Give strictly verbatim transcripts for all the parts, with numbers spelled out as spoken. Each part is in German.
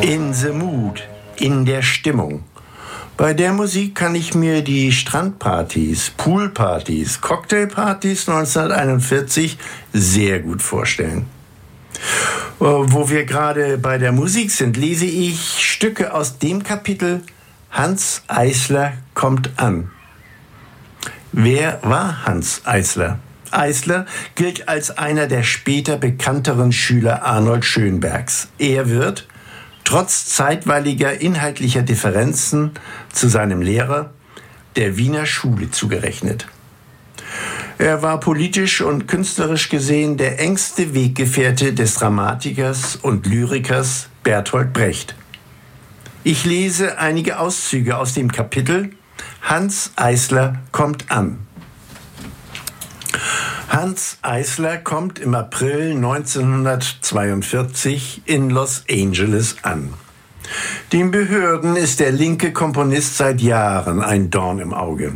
In the mood, in der Stimmung. Bei der Musik kann ich mir die Strandpartys, Poolpartys, Cocktailpartys neunzehnhunderteinundvierzig sehr gut vorstellen. Wo wir gerade bei der Musik sind, lese ich Stücke aus dem Kapitel Hanns Eisler kommt an. Wer war Hanns Eisler? Eisler gilt als einer der später bekannteren Schüler Arnold Schönbergs. Er wird, trotz zeitweiliger inhaltlicher Differenzen zu seinem Lehrer, der Wiener Schule zugerechnet. Er war politisch und künstlerisch gesehen der engste Weggefährte des Dramatikers und Lyrikers Bertolt Brecht. Ich lese einige Auszüge aus dem Kapitel Hanns Eisler kommt an. Hanns Eisler kommt im April neunzehnhundertzweiundvierzig in Los Angeles an. Den Behörden ist der linke Komponist seit Jahren ein Dorn im Auge.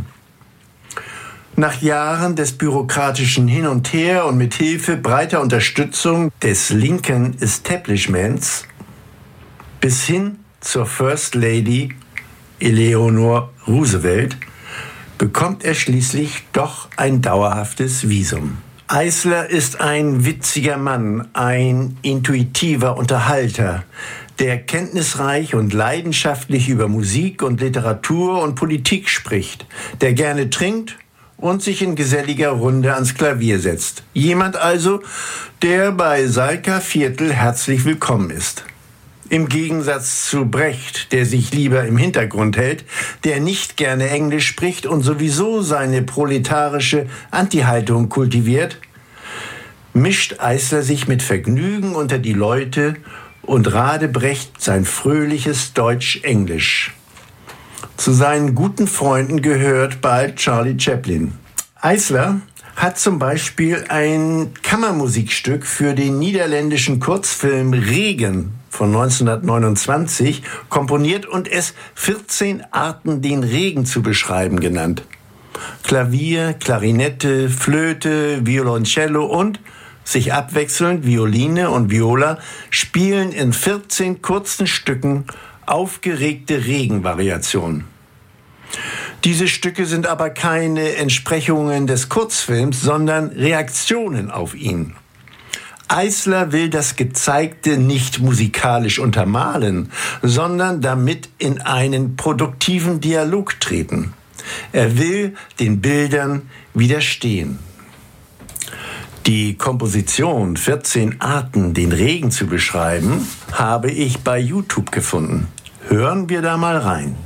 Nach Jahren des bürokratischen Hin und Her und mit Hilfe breiter Unterstützung des linken Establishments bis hin zur First Lady Eleanor Roosevelt bekommt er schließlich doch ein dauerhaftes Visum. Eisler ist ein witziger Mann, ein intuitiver Unterhalter, der kenntnisreich und leidenschaftlich über Musik und Literatur und Politik spricht, der gerne trinkt und sich in geselliger Runde ans Klavier setzt. Jemand also, der bei Salka Viertel herzlich willkommen ist. Im Gegensatz zu Brecht, der sich lieber im Hintergrund hält, der nicht gerne Englisch spricht und sowieso seine proletarische Anti-Haltung kultiviert, mischt Eisler sich mit Vergnügen unter die Leute und Radebrecht sein fröhliches Deutsch-Englisch. Zu seinen guten Freunden gehört bald Charlie Chaplin. Eisler hat zum Beispiel ein Kammermusikstück für den niederländischen Kurzfilm Regen von neunzehnhundertneunundzwanzig komponiert und es vierzehn Arten, den Regen zu beschreiben, genannt. Klavier, Klarinette, Flöte, Violoncello und, sich abwechselnd, Violine und Viola spielen in vierzehn kurzen Stücken aufgeregte Regenvariationen. Diese Stücke sind aber keine Entsprechungen des Kurzfilms, sondern Reaktionen auf ihn. Eisler will das Gezeigte nicht musikalisch untermalen, sondern damit in einen produktiven Dialog treten. Er will den Bildern widerstehen. Die Komposition vierzehn Arten, den Regen zu beschreiben, habe ich bei YouTube gefunden. Hören wir da mal rein.